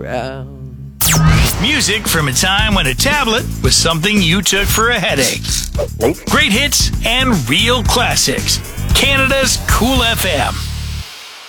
Music from a time when a tablet was something you took for a headache. Great hits and real classics. Canada's Cool FM.